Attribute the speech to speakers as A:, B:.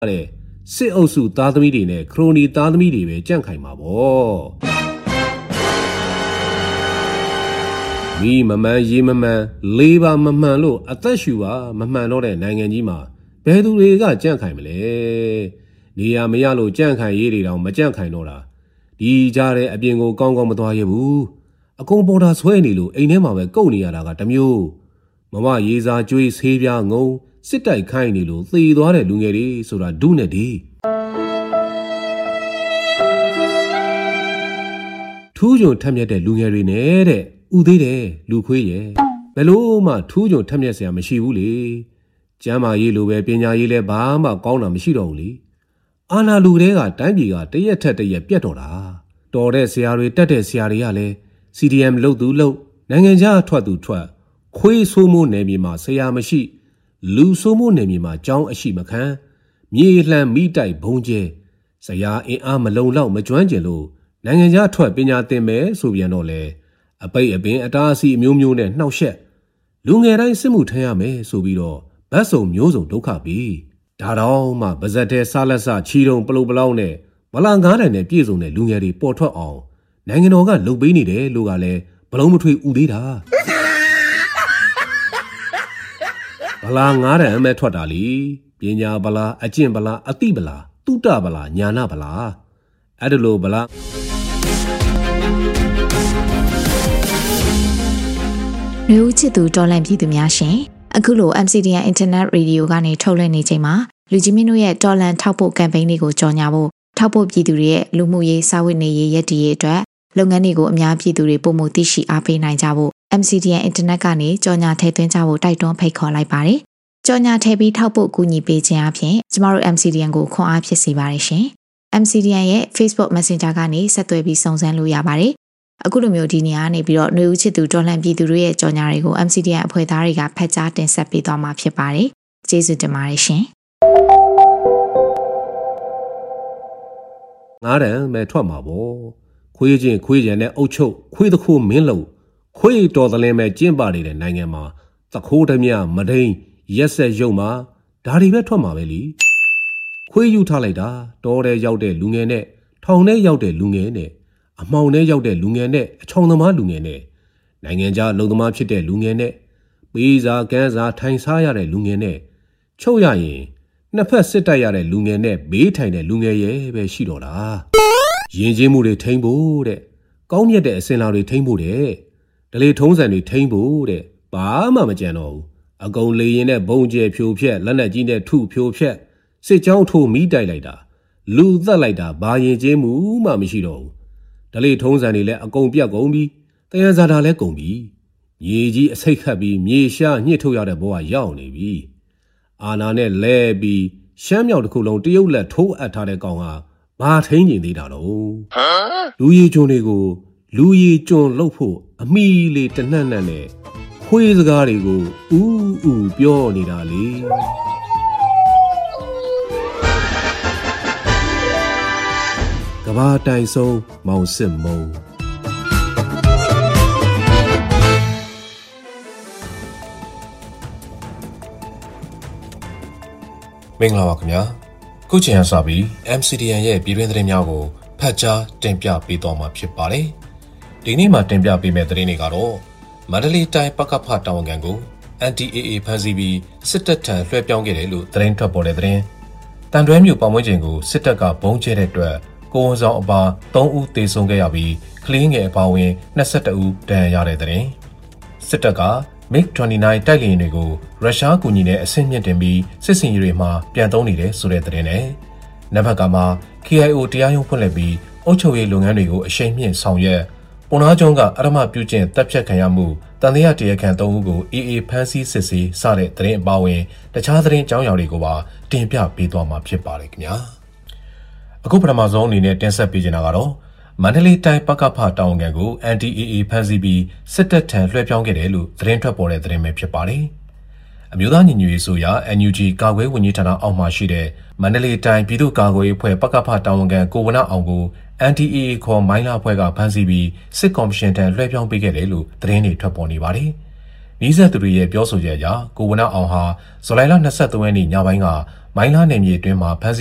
A: တဲ့စစ်အုပ်စုသားသမီးတွေနဲ့ခရိုနီသားသမီးတွေပဲကြန့်ခိုင်မှာပေါ့မိမမှန်ရေးမမှန်လေးပါမမှန်လို့အသက်ရှူပါမမှန်တော့တဲ့နိုင်ငံကြီးမှာဘယ်သူတွေကကြန့်ခိုင်မလဲနေရမရလို့ကြန့်ခိုင်ရေးတွေတောင်မကြန့်ခိုင်တော့တာဒီကြားတဲ့အပြင်ကိုကောင်းကောင်းမသွားရဘူးအကုန်ပေါ်တာဆွဲနေလို့အိမ်ထဲမှာပဲကုတ်နေရတာကတမျိုးမမရေးစားကြွေးဆေးပြားငုံစစ်တိုက်ခိုင်းနေလို့သေသွားတဲ့လူငယ်တွေဆိုတာဒုနဲ့ဒီထူးချွန်ထက်မြက်တဲ့လူငယ်တွေနဲ့တဲ့ဥသေးတယ်လူခွေးရဲ့ဘယ်လို့မှထူးချွန်ထက်မြက်စရာမရှိဘူးလေကျမ်းမာရေးလိုပဲပညာရေးလည်းဘာမှကောင်းတာမရှိတော့ဘူးလေအာနာလူတွေကတိုင်းပြည်ကတရက်ထက်တရက်ပြတ်တော့တာတော်တဲ့ဆရာတွေတက်တဲ့ဆရာတွေကလည်း CDM လုပ်သူလုပ်နိုင်ငံခြားထွက်သူထွက်ခွေးဆိုးမိုးနယ်မြေမှာဆရာမရှိလူဆိုးမိုးနယ်မြေမှာကျောင်းအရှိမခံမြေလှန်မိတိုက်ဘုံကျဲဆရာအင်အားမလုံလောက်မကျွမ်းကျင်လို့နိုင်ငံခြားထွက်ပညာသင်မယ်ဆိုပြန်တော့လေအပိတ်အပင်အတားအဆီးအမျိုးမျိုးနဲ့နှောက်ယှက်လူငယ်တိုင်းစစ်မှုထမ်းရမယ်ဆိုပြီးတော့ဗတ်စုံမျိုးစုံဒုက္ခပြီးဒါတော့မှဗဇက်တဲ့စားလက်စချီတုံပလုတ်ပလောင်းနဲ့ဗလာငါးတိုင်နဲ့ပြည့်စုံတဲ့လူငယ်တွေပေါ်ထွက်အောင်နိုင်ငံတော်ကလုပ်ပေးနေတယ်လို့ကလည်းဘလုံးမထွေဥသေးတာဗလာငါးတိုင်အမဲ့ထွက်တာလीပညာဗလာအကျင့်ဗလာအတိဗလာတုတဗလာညာနာဗလာအဲ့ဒါလိုဗလာ
B: မျိုးချစ်သူတော်လန့်ပြည်သူများရှင်အခုလို MCDN Internet Radio ကနေထုတ်လွှင့်နေချိန်မှာလူကြီးမင်းတို့ရဲ့တော်လန့်ထောက်ပို့ကမ်ပိန်းလေးကိုကြော်ညာဖို့ထောက်ပို့ပြည်သူတွေရဲ့လူမှုရေးစာဝတ်နေရေးရည်တည်ရေးအတွက်လုပ်ငန်းတွေကိုအများပြည်သူတွေပုံမှုသိရှိအားပေးနိုင်ကြဖို့ MCDN Internet ကနေကြော်ညာထည့်သွင်းကြဖို့တိုက်တွန်းဖိတ်ခေါ်လိုက်ပါတယ်။ကြော်ညာထည့်ပြီးထောက်ပို့ကူညီပေးခြင်းအပြင်ကျမတို့ MCDN ကိုခွန်အားဖြစ်စေပါတယ်ရှင်။ MCDN ရဲ့ Facebook Messenger ကနေဆက်သွယ်ပြီးစုံစမ်းလို့ရပါတယ်။အခုလိုမျိုးဒီနေရာနေပြီးတော့ຫນွေဦးချစ်သူတော်လှန်ပြည်သူတွေရဲ့ကြော်ညာတွေကို MCDN အဖွဲ့သားတွေကဖတ်ကြားတင်ဆက်ပေးသွားမှာဖြစ်ပါတယ်။ကျေးဇူးတင်ပါတယ်ရှင်။
A: ငါးတန်မဲ့ထွက်မှာပေါ့ခွေးချင်းခွေးရံနဲ့အုတ်ချုပ်ခွေးတခိုးမင်းလုံခွေးတော်သလင်းမဲ့ကျင်းပနေတဲ့နိုင်ငံမှာသခိုးဓမြမဒိန်ရက်ဆက်ရုံမှာဒါတွေပဲထွက်မှာပဲလीခွေးယူထားလိုက်တာတော်တဲ့ရောက်တဲ့လူငယ်နဲ့ထောင်ထဲရောက်တဲ့လူငယ်နဲ့အမှောင်ထဲရောက်တဲ့လူငယ်နဲ့အချောင်သမားလူငယ်နဲ့နိုင်ငံခြားလုံသမားဖြစ်တဲ့လူငယ်နဲ့ပေးစာကန်းစာထိုင်စားရတဲ့လူငယ်နဲ့ချုပ်ရရင်နှစ်ဖက်စစ်တိုက်ရတဲ့လူငယ်နဲ့ဘေးထိုင်တဲ့လူငယ်ရဲ့ပဲရှိတော့တာရင်ကျေးမှုတွေထိမ့်ဖို့တဲ့ကောင်းမြတ်တဲ့အစင်လာတွေထိမ့်ဖို့တဲ့ဒလေထုံးစံတွေထိမ့်ဖို့တဲ့ဘာမှမကြံတော့ဘူးအကုန်လေရင်နဲ့ဘုံကျဲဖြိုဖျက်လက်နက်ကြီးနဲ့ထုဖြိုဖျက်စစ်ကြောင်းထိုးမိတိုက်လိုက်တာလူသက်လိုက်တာဘာရင်ကျေးမှုမှမရှိတော့ဘူးဒလေထုံးစံတွေလည်းအကုန်ပြတ်ကုန်ပြီတယံဇာတာလည်းကုန်ပြီမြေကြီးအစိတ်ခတ်ပြီးမြေရှားညှစ်ထုတ်ရတဲ့ဘဝရောက်နေပြီအာနာနဲ့လဲပြီးရှမ်းမြောက်တစ်ခုလုံးတရုတ်လက်ထိုးအပ်ထားတဲ့ကောင်ကဘာထိန်ကျင်သေးတာတော့လူရီကျွန်းတွေကိုလူရီကျွန်းလှုပ်ဖို့အမိလေးတနှံ့နှံ့နဲ့ခွေးစကားတွေကိုဥပြောနေတာလေကဘာတိုင်ဆုံးမောင်စစ်မုံမင်္ဂလာပါခင်ဗျာခုချိန်ရစပြီး MCDN ရဲ့ပြည်တွင်းသတင်းများကိုဖတ်ကြားတင်ပြပေးသွားမှာဖြစ်ပါတယ်ဒီနေ့မှာတင်ပြပေးမယ့်သတင်းတွေကတော့မန္တလေးတိုင်းပကဖတာဝန်ခံကို NDAA ဖမ်းဆီးပြီးစစ်တပ်ထံလွှဲပြောင်းခဲ့တယ်လို့သတင်းထွက်ပေါ်တဲ့သတင်းတန်တွဲမြို့ပတ်ဝန်းကျင်ကိုစစ်တပ်ကဘုံကျဲတဲ့အတွက်ကိုဝန်ဆောင်အပါ3ဦးသေဆုံးခဲ့ရပြီးကလေးငယ်အပါအဝင်22ဦးဒဏ်ရာရတဲ့သတင်းစစ်တပ်ကMiG-29 တိုက်လေယာဉ်တွေကိုရုရှားကူညီနဲ့အဆင့်မြင့်တင်ပြီးစစ်စင်ရေးတွေမှာပြန်သုံးနေတယ်ဆိုတဲ့သတင်းနဲ့နံပါတ်ကမှာ KIO တရားရုံးဖွင့်လှစ်ပြီးအုပ်ချုပ်ရေးလုပ်ငန်းတွေကိုအရှိန်မြင့်ဆောင်ရွက်ပုံနာကျုံကအရမပြုကျင့်တပ်ဖြတ်ခံရမှုတန်တရားတရားခံ3ဦးကို AA ဖမ်းဆီးစစ်ဆေးစတဲ့သတင်းအပါအဝင်တခြားသတင်းအကြောင်းအရာတွေကိုပါတင်ပြပေးသွားမှာဖြစ်ပါတယ်ခင်ဗျာအခုပထမဆုံးအနေနဲ့တင်ဆက်ပေးချင်တာကတော့မန္တလေးတိုင်းပကဖတာဝန်ခံကို NDAA ဖမ်းဆီးပြီးစစ်တပ်ထံလွှဲပြောင်းခဲ့တယ်လို့သတင်းထွက်ပေါ်တဲ့သတင်းပဲဖြစ်ပါတယ်။အမျိုးသားညီညွတ်ရေးဆိုရာ NUG ကာကွယ်ဝန်ကြီးဌာနအောက်မှာရှိတဲ့မန္တလေးတိုင်းပြည်သူ့ကာကွယ်ရေးအဖွဲ့ပကဖတာဝန်ခံကိုဝနအောင်ကို NDAA ခေါ်မိုင်းလာအဖွဲ့ကဖမ်းဆီးပြီးစစ်ကော်မရှင်ထံလွှဲပြောင်းပေးခဲ့တယ်လို့သတင်းတွေထွက်ပေါ်နေပါတယ်။နီးစပ်သူတွေရဲ့ပြောဆိုချက်အရကိုဝနအောင်ဟာဇူလိုင်လ23ရက်နေ့ညပိုင်းကမိုင်းလားနယ်မြေအတွင်းမှာဖမ်း